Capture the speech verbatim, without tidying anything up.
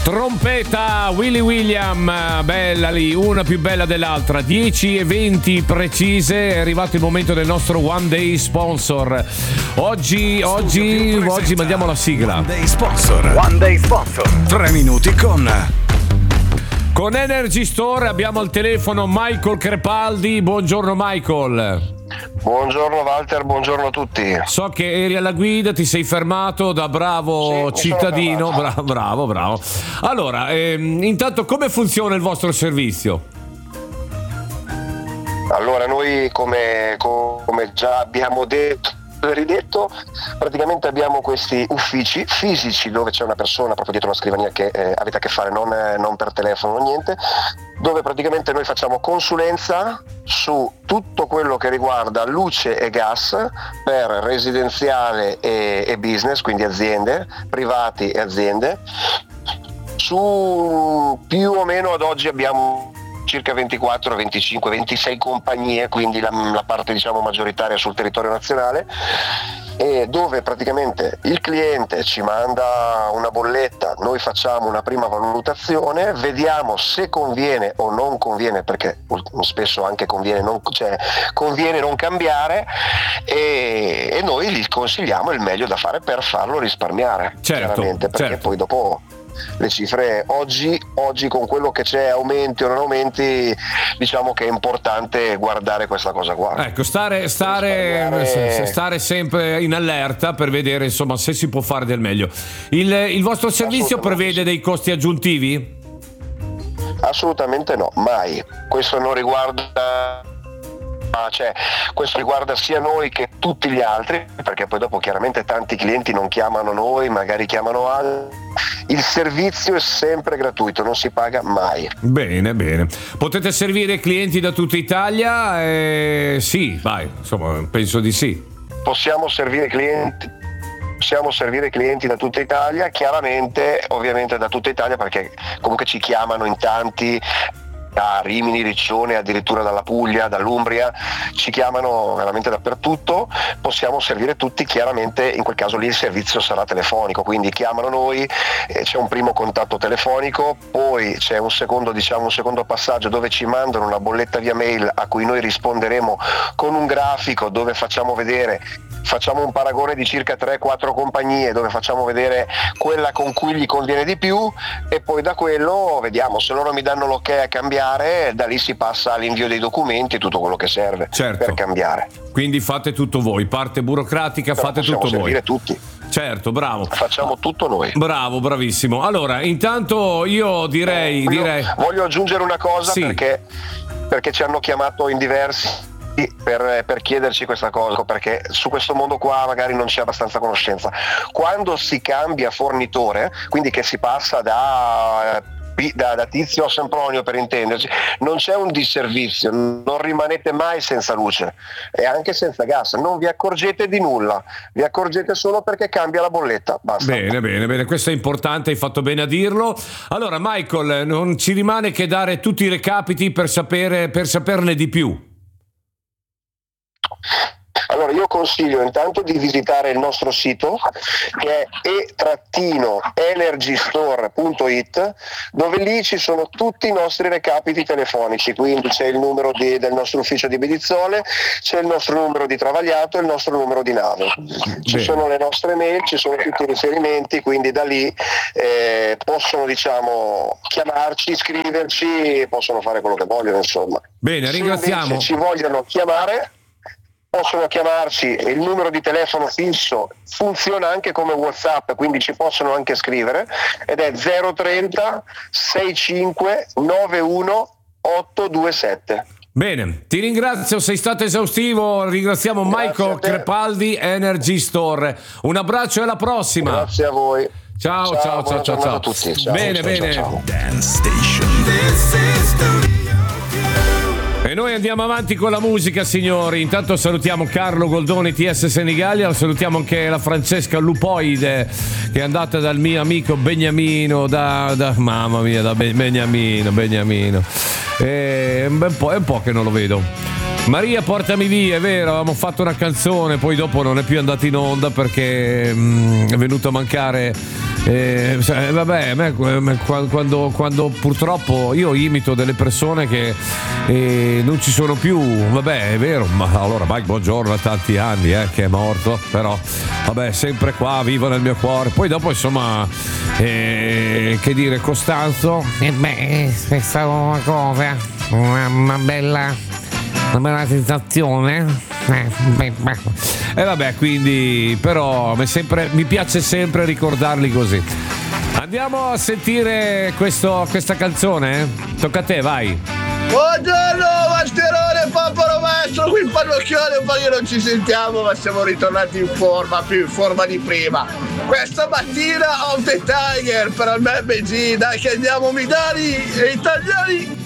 Trompeta Willy William, bella lì, una più bella dell'altra. Dieci e venti precise, è arrivato il momento del nostro One Day Sponsor. Oggi, oggi, oggi mandiamo la sigla. One Day Sponsor. One Day Sponsor. Tre minuti con... Con Energy Store abbiamo al telefono Michael Crepaldi. Buongiorno Michael. Buongiorno Walter, buongiorno a tutti. So che eri alla guida, ti sei fermato da bravo sì, cittadino. Bra- bravo, bravo. Allora, ehm, intanto come funziona il vostro servizio? Allora, noi come, come già abbiamo detto, ridetto, praticamente abbiamo questi uffici fisici dove c'è una persona proprio dietro una scrivania che eh, avete a che fare, non, eh, non per telefono o niente, dove praticamente noi facciamo consulenza su tutto quello che riguarda luce e gas per residenziale e, e business, quindi aziende, privati e aziende. Su più o meno ad oggi abbiamo circa ventiquattro, venticinque, ventisei compagnie, quindi la, la parte diciamo maggioritaria sul territorio nazionale, e dove praticamente il cliente ci manda una bolletta, noi facciamo una prima valutazione, vediamo se conviene o non conviene, perché spesso anche conviene non, cioè, conviene non cambiare, e, e noi gli consigliamo il meglio da fare per farlo risparmiare, certo, chiaramente, perché certo. poi dopo le cifre oggi, oggi con quello che c'è, aumenti o non aumenti, diciamo che è importante guardare questa cosa qua. Ecco, stare, stare, stare sempre in allerta per vedere insomma se si può fare del meglio. Il, il vostro servizio prevede dei costi aggiuntivi? Assolutamente no, mai. Questo non riguarda... Cioè, questo riguarda sia noi che tutti gli altri, perché poi dopo chiaramente tanti clienti non chiamano noi, magari chiamano altri. Il servizio è sempre gratuito, non si paga mai. Bene, bene. Potete servire clienti da tutta Italia? Eh, sì, vai, insomma, penso di sì. Possiamo servire clienti Possiamo servire clienti da tutta Italia, chiaramente, ovviamente da tutta Italia, perché comunque ci chiamano in tanti, da Rimini, Riccione, addirittura dalla Puglia, dall'Umbria, ci chiamano veramente dappertutto. Possiamo servire tutti, chiaramente in quel caso lì il servizio sarà telefonico, quindi chiamano noi, eh, c'è un primo contatto telefonico, poi c'è un secondo, diciamo un secondo passaggio dove ci mandano una bolletta via mail a cui noi risponderemo con un grafico dove facciamo vedere, facciamo un paragone di circa tre quattro compagnie dove facciamo vedere quella con cui gli conviene di più, e poi da quello vediamo se loro mi danno l'ok a cambiare, da lì si passa all'invio dei documenti e tutto quello che serve, certo, per cambiare. Quindi fate tutto voi, parte burocratica, però fate tutto voi. Tutti. Certo, bravo. Facciamo tutto noi. Bravo, bravissimo. Allora, intanto io direi... Voglio, direi... voglio aggiungere una cosa, sì. perché, perché ci hanno chiamato in diversi... Per, per chiederci questa cosa, perché su questo mondo qua magari non c'è abbastanza conoscenza. Quando si cambia fornitore, quindi che si passa da... Da, da Tizio a Sempronio, per intenderci, non c'è un disservizio, non rimanete mai senza luce e anche senza gas, non vi accorgete di nulla, vi accorgete solo perché cambia la bolletta, basta. Bene, bene, bene, questo è importante, hai fatto bene a dirlo. Allora Michael, non ci rimane che dare tutti i recapiti per sapere, per saperne di più. Allora io consiglio intanto di visitare il nostro sito, che è e energy store punto it, dove lì ci sono tutti i nostri recapiti telefonici, quindi c'è il numero di, del nostro ufficio di Bedizzole, c'è il nostro numero di Travagliato e il nostro numero di nave, ci Bene. sono le nostre mail, ci sono tutti i riferimenti, quindi da lì eh, possono diciamo chiamarci, scriverci, possono fare quello che vogliono, insomma. Bene, ringraziamo. Se ci vogliono chiamare, possono chiamarci, il numero di telefono fisso funziona anche come WhatsApp, quindi ci possono anche scrivere, ed è zero trenta sessantacinque novantuno ottocentoventisette. Bene, ti ringrazio, sei stato esaustivo, ringraziamo Grazie Michael Crepaldi, Energy Store. Un abbraccio e alla prossima. Grazie a voi. Ciao, ciao, ciao, ciao, ciao. A tutti. Ciao, bene, ciao, bene. Ciao, ciao. Dance Station. E noi andiamo avanti con la musica, signori. Intanto salutiamo Carlo Goldoni, T S Senigallia, salutiamo anche la Francesca Lupoide, che è andata dal mio amico Beniamino, da, da mamma mia, da Beniamino, Beniamino. E, è, un po', è un po' che non lo vedo. Maria portami via, è vero, avevamo fatto una canzone, poi dopo non è più andata in onda perché mh, è venuto a mancare eh, vabbè, a me, quando, quando purtroppo io imito delle persone che eh, non ci sono più, vabbè, è vero, ma allora Mike Buongiorno ha tanti anni eh, che è morto, però vabbè, sempre qua, vivo nel mio cuore. Poi dopo insomma eh, che dire, Costanzo, e beh, è stata una cosa, una, una bella una bella sensazione. Eh, beh, beh. E vabbè, quindi però mi, sempre, mi piace sempre ricordarli così. Andiamo a sentire questo, questa canzone? Tocca a te, vai. Buongiorno Mascherone, Papalo Maestro, qui in parrocchiale, un po' che non ci sentiamo, ma siamo ritornati in forma, più in forma di prima. Questa mattina ho The Tiger per il M M G, dai che andiamo Midani e italiani.